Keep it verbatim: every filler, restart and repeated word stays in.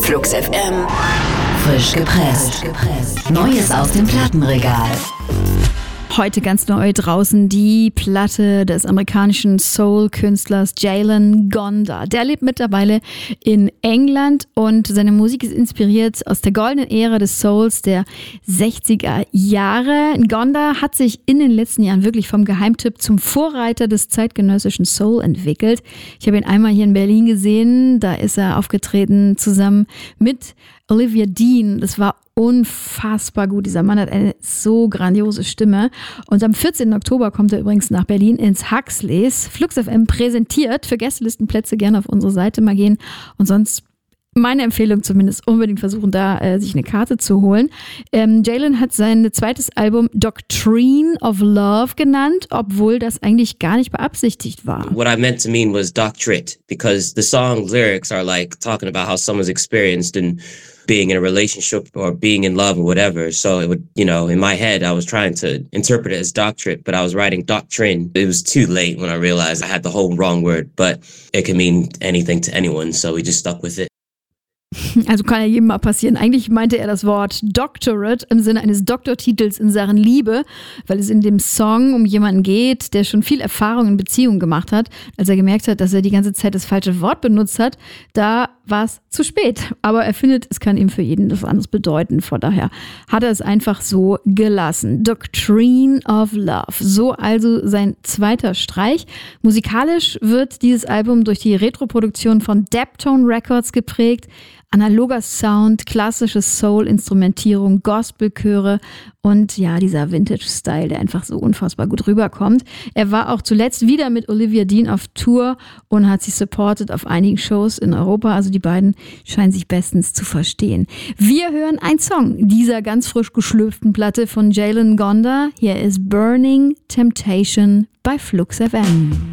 Flux F M. Frisch gepresst. Neues aus dem Plattenregal. Heute ganz neu draußen die Platte des amerikanischen Soul-Künstlers Jalen Gonda. Der lebt mittlerweile in England und seine Musik ist inspiriert aus der goldenen Ära des Souls der sechziger Jahre. Gonda hat sich in den letzten Jahren wirklich vom Geheimtipp zum Vorreiter des zeitgenössischen Soul entwickelt. Ich habe ihn einmal hier in Berlin gesehen, da ist er aufgetreten zusammen mit Olivia Dean. Das war unfassbar gut. Dieser Mann hat eine so grandiose Stimme. Und am vierzehnten Oktober kommt er übrigens nach Berlin ins Huxleys. Flux F M präsentiert. Für Gästelistenplätze gerne auf unsere Seite mal gehen. Und sonst meine Empfehlung zumindest, unbedingt versuchen, da äh, sich eine Karte zu holen. Ähm, Jalen hat sein zweites Album Doctrine of Love genannt, obwohl das eigentlich gar nicht beabsichtigt war. What I meant to mean was doctorate, because the song lyrics are like talking about how someone's experienced in being in a relationship or being in love or whatever. So it would, you know, in my head, I was trying to interpret it as doctorate, but I was writing doctrine. It was too late when I realized I had the whole wrong word, but it can mean anything to anyone, so we just stuck with it. Also kann ja jedem mal passieren. Eigentlich meinte er das Wort Doctorate im Sinne eines Doktortitels in Sachen Liebe, weil es in dem Song um jemanden geht, der schon viel Erfahrung in Beziehungen gemacht hat. Als er gemerkt hat, dass er die ganze Zeit das falsche Wort benutzt hat, da war es zu spät. Aber er findet, es kann ihm für jeden was anderes bedeuten. Von daher hat er es einfach so gelassen. Doctrine of Love. So also sein zweiter Streich. Musikalisch wird dieses Album durch die Retroproduktion von Deptone Records geprägt. Analoger Sound, klassische Soul-Instrumentierung, Gospelchöre und ja, dieser Vintage-Style, der einfach so unfassbar gut rüberkommt. Er war auch zuletzt wieder mit Olivia Dean auf Tour und hat sie supported auf einigen Shows in Europa. Also die beiden scheinen sich bestens zu verstehen. Wir hören einen Song dieser ganz frisch geschlüpften Platte von Jalen Gonda. Hier ist Burning Temptation bei Flux F M.